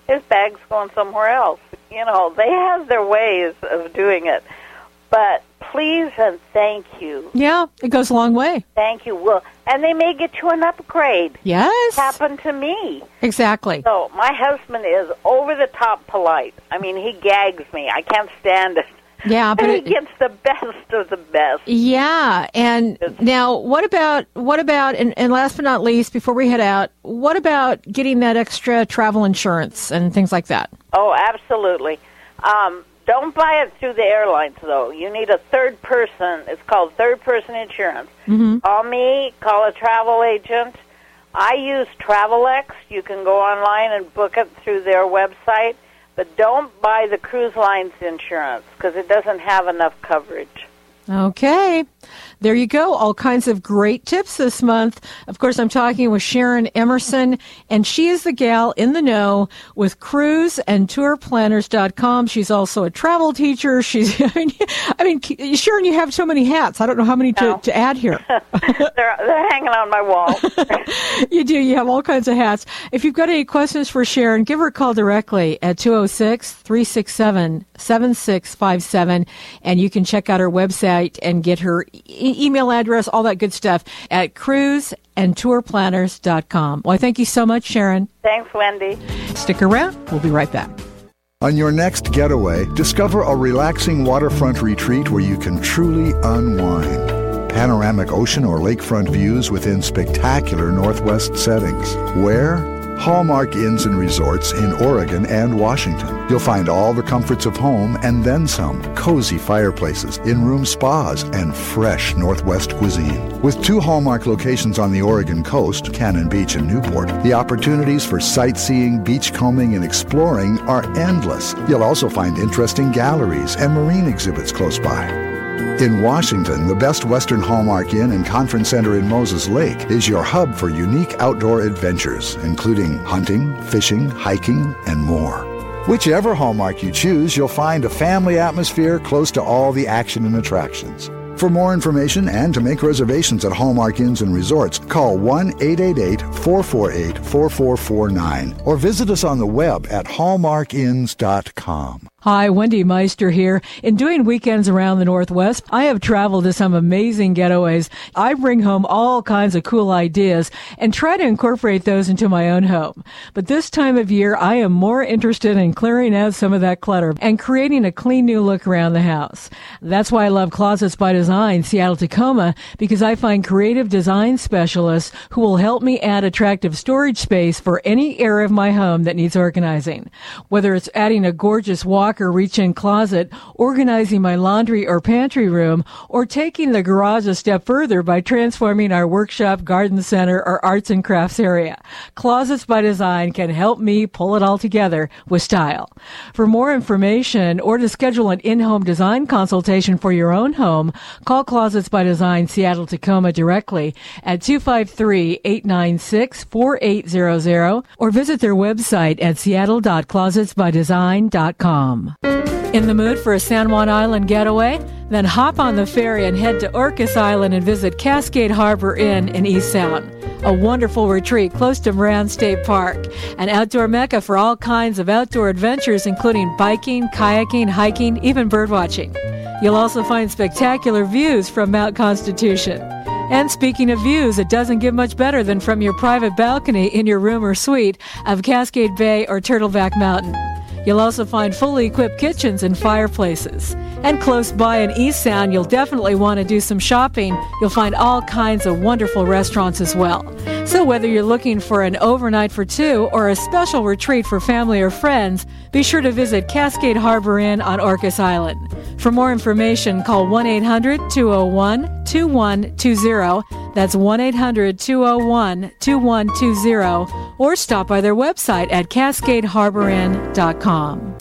D: his bag's going somewhere else. You know, they have their ways of doing it. But please and thank you.
C: Yeah, it goes a long way.
D: Thank you. Well, and they may get you an upgrade.
C: Yes.
D: It happened to me.
C: Exactly.
D: So my husband is over-the-top polite. I mean, he gags me. I can't stand it.
C: Yeah, but
D: he gets the best of the best.
C: Yeah, and now what about and last but not least, before we head out, what about getting that extra travel insurance and things like that?
D: Oh, absolutely. Don't buy it through the airlines, though. You need a third person. It's called third-person insurance.
C: Mm-hmm.
D: Call me. Call a travel agent. I use Travelex. You can go online and book it through their website. But don't buy the cruise line's insurance because it doesn't have enough coverage.
C: Okay. There you go. All kinds of great tips this month. Of course, I'm talking with Sharon Emerson, and she is the gal in the know with cruiseandtourplanners.com. She's also a travel teacher. She's, I mean, Sharon, you have so many hats. I don't know how many to add here.
D: They're hanging on my wall.
C: You do. You have all kinds of hats. If you've got any questions for Sharon, give her a call directly at 206-367-7657, and you can check out her website and get her email address, all that good stuff at cruiseandtourplanners.com. Well, thank you so much, Sharon.
D: Thanks, Wendy.
C: Stick around. We'll be right back.
X: On your next getaway, discover a relaxing waterfront retreat where you can truly unwind. Panoramic ocean or lakefront views within spectacular Northwest settings. Where? Hallmark Inns and Resorts in Oregon and Washington. You'll find all the comforts of home and then some. Cozy fireplaces, in-room spas, and fresh Northwest cuisine. With 2 Hallmark locations on the Oregon coast, Cannon Beach and Newport, the opportunities for sightseeing, beachcombing, and exploring are endless. You'll also find interesting galleries and marine exhibits close by. In Washington, the Best Western Hallmark Inn and Conference Center in Moses Lake is your hub for unique outdoor adventures, including hunting, fishing, hiking, and more. Whichever Hallmark you choose, you'll find a family atmosphere close to all the action and attractions. For more information and to make reservations at Hallmark Inns and Resorts, call 1-888-448-4449 or visit us on the web at hallmarkins.com.
C: Hi, Wendy Meister here. In doing weekends around the Northwest, I have traveled to some amazing getaways. I bring home all kinds of cool ideas and try to incorporate those into my own home. But this time of year, I am more interested in clearing out some of that clutter and creating a clean new look around the house. That's why I love Closets by Design, Seattle, Tacoma, because I find creative design specialists who will help me add attractive storage space for any area of my home that needs organizing. Whether it's adding a gorgeous walk or reach-in closet, organizing my laundry or pantry room, or taking the garage a step further by transforming our workshop, garden center, or arts and crafts area. Closets by Design can help me pull it all together with style. For more information or to schedule an in-home design consultation for your own home, call Closets by Design Seattle Tacoma directly at 253-896-4800 or visit their website at seattle.closetsbydesign.com. In the mood for a San Juan Island getaway? Then hop on the ferry and head to Orcas Island and visit Cascade Harbor Inn in East Sound. A wonderful retreat close to Moran State Park, an outdoor mecca for all kinds of outdoor adventures, including biking, kayaking, hiking, even birdwatching. You'll also find spectacular views from Mount Constitution. And speaking of views, it doesn't get much better than from your private balcony in your room or suite of Cascade Bay or Turtleback Mountain. You'll also find fully equipped kitchens and fireplaces. And close by in East Sound, you'll definitely want to do some shopping. You'll find all kinds of wonderful restaurants as well. So whether you're looking for an overnight for 2 or a special retreat for family or friends, be sure to visit Cascade Harbor Inn on Orcas Island. For more information, call 1-800-201-2120. That's 1-800-201-2120, or stop by their website at cascadeharborinn.com.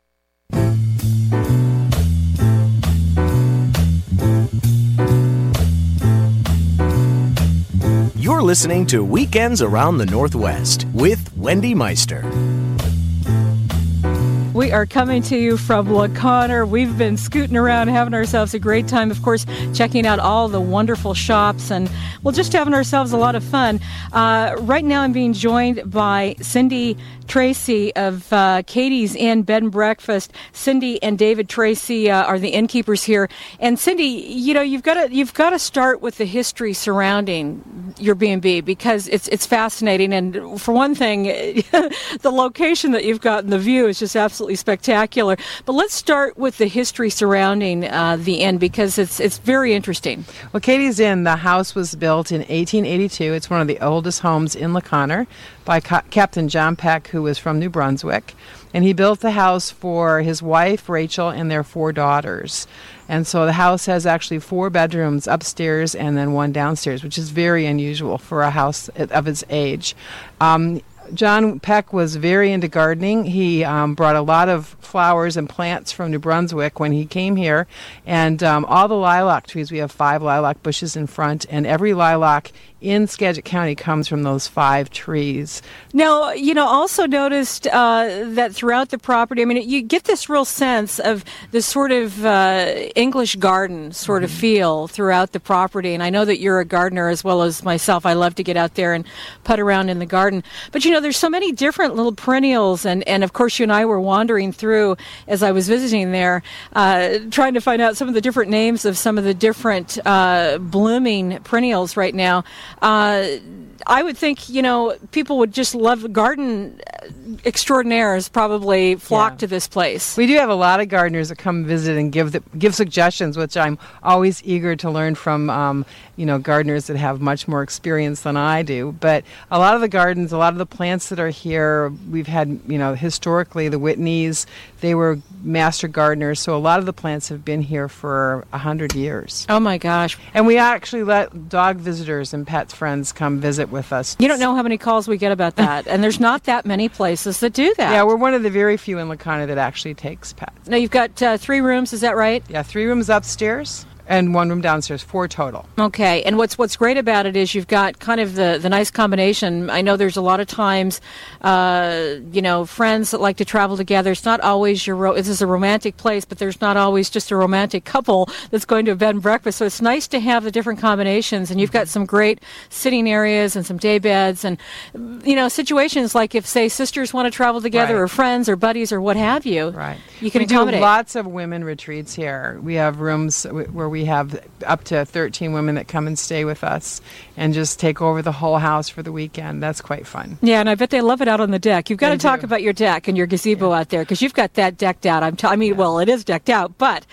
B: You're listening to Weekends Around the Northwest with Wendy Meister.
C: We are coming to you from La Conner. We've been scooting around, having ourselves a great time, of course, checking out all the wonderful shops, and just having ourselves a lot of fun. Right now I'm being joined by Cindy Tracy of Katie's Inn Bed and Breakfast. Cindy and David Tracy are the innkeepers here. And Cindy, you've got to start with the history surrounding your B&B, because it's fascinating. And for one thing, the location that you've got and the view is just absolutely spectacular. But let's start with the history surrounding the inn, because it's very interesting.
K: Well, Katie's Inn, the house was built in 1882. It's one of the oldest homes in La Conner by Captain John Peck, who was from New Brunswick. And he built the house for his wife, Rachel, and their 4 daughters. And so the house has actually 4 bedrooms upstairs and then 1 downstairs, which is very unusual for a house of its age. John Peck was very into gardening. He brought a lot of flowers and plants from New Brunswick when he came here. And all the lilac trees, we have 5 lilac bushes in front, and every lilac in Skagit County comes from those 5 trees.
C: Now, also noticed that throughout the property, you get this real sense of this sort of English garden sort of feel throughout the property. And I know that you're a gardener as well as myself. I love to get out there and putt around in the garden. But, there's so many different little perennials. And of course, you and I were wandering through as I was visiting there, trying to find out some of the different names of some of the different blooming perennials right now. I would think, people would just love garden extraordinaires probably flock to this place.
K: We do have a lot of gardeners that come visit and give suggestions, which I'm always eager to learn from, gardeners that have much more experience than I do. But a lot of the gardens, a lot of the plants that are here, we've had, historically the Whitneys, they were master gardeners, so a lot of the plants have been here for 100 years.
C: Oh my gosh.
K: And we actually let dog visitors and pets friends come visit with us.
C: You don't know how many calls we get about that, and there's not that many places that do that.
K: Yeah, we're one of the very few in La Conner that actually takes pets.
C: Now, you've got 3 rooms, is that right?
K: Yeah, 3 rooms upstairs and 1 room downstairs, 4 total.
C: Okay, and what's great about it is you've got kind of the nice combination. I know there's a lot of times, friends that like to travel together. It's not always this is a romantic place, but there's not always just a romantic couple that's going to a bed and breakfast. So it's nice to have the different combinations, and you've got some great sitting areas and some day beds, and situations like if, say, sisters want to travel together, or friends or buddies or what have you.
K: Right.
C: You can
K: we
C: accommodate.
K: do lots of women retreats here. We have rooms where we have up to 13 women that come and stay with us and just take over the whole house for the weekend. That's quite fun.
C: Yeah, and I bet they love it out on the deck. You've got to talk about your deck and your gazebo out there, because you've got that decked out. Well, it is decked out, but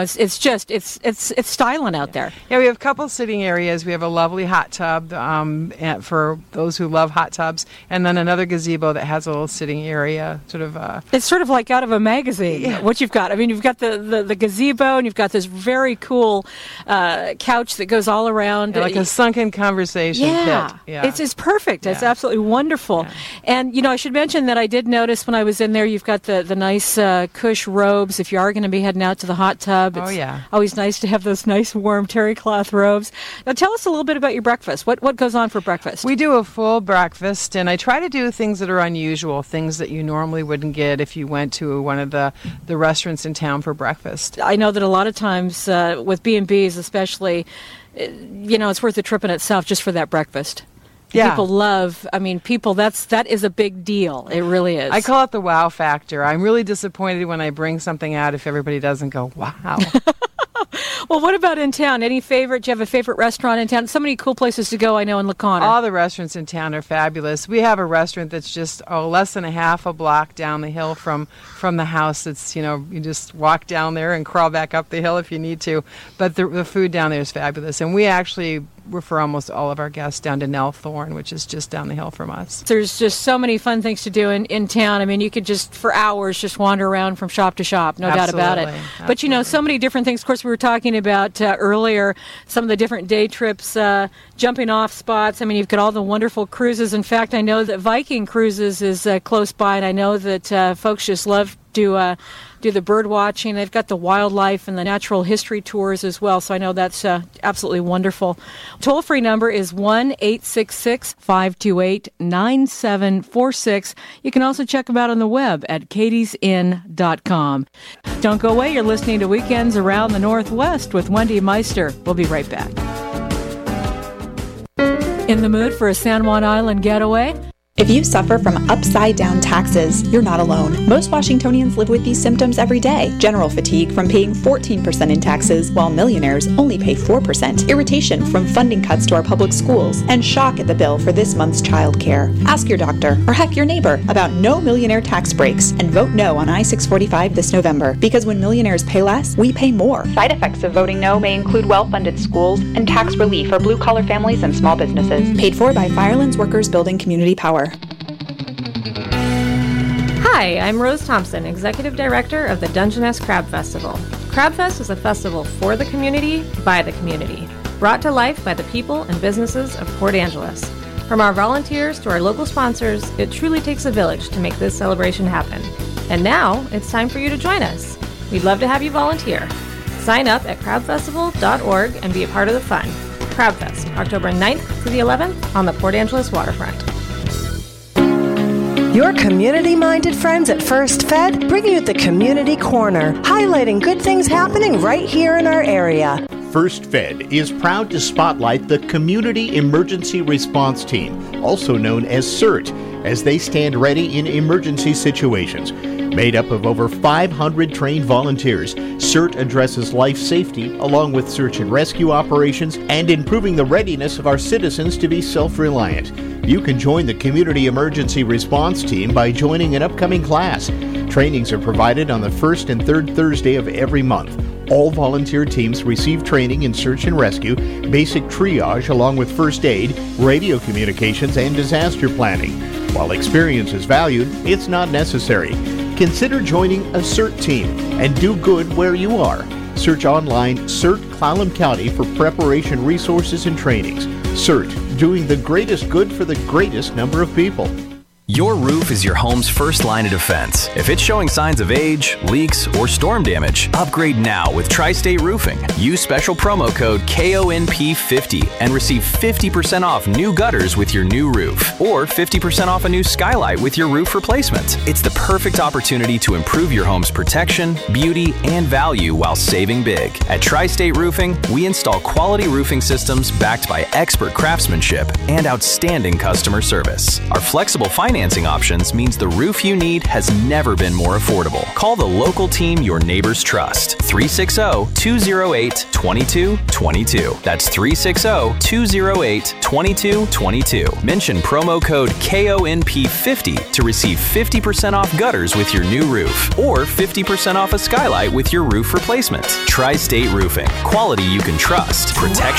C: it's styling out there.
K: Yeah, we have a couple sitting areas. We have a lovely hot tub for those who love hot tubs, and then another gazebo that has a little sitting area.
C: It's sort of like out of a magazine. Yeah. What you've got. You've got the gazebo, and you've got this very cool couch that goes all around.
K: Yeah, like a sunken conversation pit. Yeah.
C: It's perfect. Yeah. It's absolutely wonderful. Yeah. And, I should mention that I did notice when I was in there, you've got the nice cush robes if you are going to be heading out to the hot tub. It's always nice to have those nice warm terry cloth robes. Now, tell us a little bit about your breakfast. What goes on for breakfast?
K: We do a full breakfast, and I try to do things that are unusual, things that you normally wouldn't get if you went to one of the restaurants in town for breakfast.
C: I know that a lot of times with B&Bs especially, it's worth the trip in itself just for that breakfast.
K: Yeah.
C: People love, that is a big deal. It really is.
K: I call it the wow factor. I'm really disappointed when I bring something out if everybody doesn't go, wow.
C: Well, what about in town? Any favorite? Do you have a favorite restaurant in town? So many cool places to go, I know, in La Conner.
K: All the restaurants in town are fabulous. We have a restaurant that's just less than a half a block down the hill from the house. It's, you just walk down there and crawl back up the hill if you need to. But the food down there is fabulous. And we actually refer almost all of our guests down to Nelthorne, which is just down the hill from us.
C: There's just so many fun things to do in town. You could just, for hours, just wander around from shop to shop, no doubt about it.
K: Absolutely.
C: But, so many different things. Of course, we were talking about earlier some of the different day trips, jumping off spots. You've got all the wonderful cruises. In fact, I know that Viking Cruises is close by, and I know that folks just love do the bird watching. They've got the wildlife and the natural history tours as well, so I know that's absolutely wonderful. Toll-free number is 1-866-528-9746. You can also check them out on the web at katiesinn.com. Don't go away. You're listening to Weekends Around the Northwest with Wendy Meister. We'll be right back. In the mood for a San Juan Island getaway?
L: If you suffer from upside-down taxes, you're not alone. Most Washingtonians live with these symptoms every day. General fatigue from paying 14% in taxes, while millionaires only pay 4%. Irritation from funding cuts to our public schools, and shock at the bill for this month's child care. Ask your doctor, or heck your neighbor, about no millionaire tax breaks, and vote no on I-645 this November. Because when millionaires pay less, we pay more. Side effects of voting no may include well-funded schools and tax relief for blue-collar families and small businesses. Paid for by Firelands Workers Building Community Power.
Y: Hi, I'm Rose Thompson, Executive Director of the Dungeness Crab Festival. Crab Fest is a festival for the community, by the community, brought to life by the people and businesses of Port Angeles. From our volunteers to our local sponsors, it truly takes a village to make this celebration happen. And now, it's time for you to join us. We'd love to have you volunteer. Sign up at crabfestival.org and be a part of the fun. Crab Fest, October 9th to the 11th on the Port Angeles waterfront.
G: Your community-minded friends at First Fed bring you the Community Corner, highlighting good things happening right here in our area.
H: First Fed is proud to spotlight the Community Emergency Response Team, also known as CERT, as they stand ready in emergency situations. Made up of over 500 trained volunteers, CERT addresses life safety along with search and rescue operations and improving the readiness of our citizens to be self-reliant. You can join the Community Emergency Response Team by joining an upcoming class. Trainings are provided on the first and third Thursday of every month. All volunteer teams receive training in search and rescue, basic triage along with first aid, radio communications, and disaster planning. While experience is valued, it's not necessary. Consider joining a CERT team and do good where you are. Search online CERT Clallam County for preparation resources and trainings. CERT, doing the greatest good for the greatest number of people.
M: Your roof is your home's first line of defense. If it's showing signs of age, leaks, or storm damage, upgrade now with Tri-State Roofing. Use special promo code KONP50 and receive 50% off new gutters with your new roof, or 50% off a new skylight with your roof replacement. It's the perfect opportunity to improve your home's protection, beauty, and value while saving big. At Tri-State Roofing, we install quality roofing systems backed by expert craftsmanship and outstanding customer service. Our flexible financing options means the roof you need has never been more affordable. Call the local team your neighbors trust. 360-208-2222. That's 360-208-2222. Mention promo code KONP50 to receive 50% off gutters with your new roof, or 50% off a skylight with your roof replacement. Tri-State Roofing. Quality you can trust. Protection